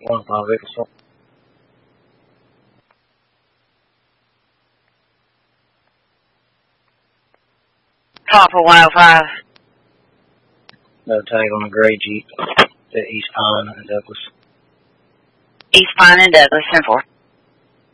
1-5 vehicle. Call for 105. No tag on the gray Jeep at East Pine and Douglas. East Pine and Douglas, 10-4.